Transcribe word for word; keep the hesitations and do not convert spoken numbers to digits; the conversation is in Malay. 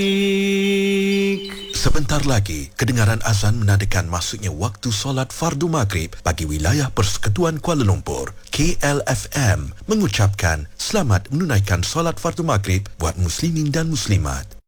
Sebentar lagi, kedengaran azan menandakan masuknya waktu solat fardu maghrib bagi wilayah Persekutuan Kuala Lumpur. K L F M mengucapkan selamat menunaikan solat fardu maghrib buat muslimin dan muslimat.